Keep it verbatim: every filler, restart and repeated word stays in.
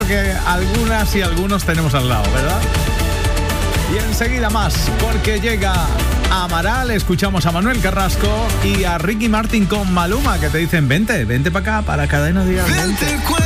que algunas y algunos tenemos al lado, ¿verdad? Y enseguida más, porque llega Amaral, escuchamos a Manuel Carrasco y a Ricky Martin con Maluma, que te dicen, vente, vente para acá, para Cadena Dial. Vente.